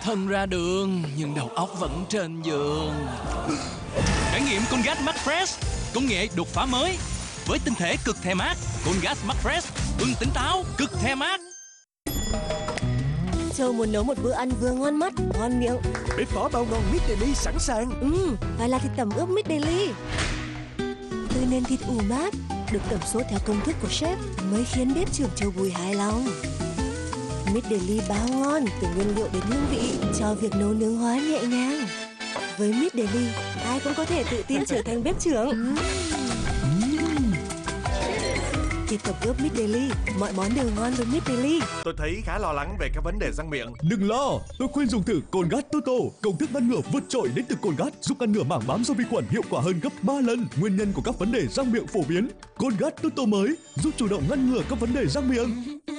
Thân ra đường nhưng đầu óc vẫn trên giường. Trải nghiệm Colgate Max Fresh, công nghệ đột phá mới với tinh thể cực the mát. Colgate Max Fresh, ưng tỉnh táo, cực the mát. Châu muốn nấu một bữa ăn vừa ngon mắt, ngon miệng. Bếp phó bao ngon Meat Daily sẵn sàng. Phải là thịt tẩm ướp Meat Daily. Từ nền thịt ủ mát, được tẩm sốt theo công thức của chef mới khiến bếp trưởng Châu Bùi hài lòng. Meat Daily bao ngon từ nguyên liệu đến hương vị cho việc nấu nướng hóa nhẹ nhàng. Với Meat Daily, ai cũng có thể tự tin trở thành bếp trưởng. Thịt tẩm ướp Meat Daily, mọi món đều ngon với Meat Daily. Tôi thấy khá lo lắng về các vấn đề răng miệng. Đừng lo, tôi khuyên dùng thử Colgate Toto. Công thức ngăn ngừa vượt trội đến từ Colgate giúp ngăn ngừa mảng bám do vi khuẩn hiệu quả hơn gấp 3 lần nguyên nhân của các vấn đề răng miệng phổ biến. Colgate Toto mới giúp chủ động ngăn ngừa các vấn đề răng miệng.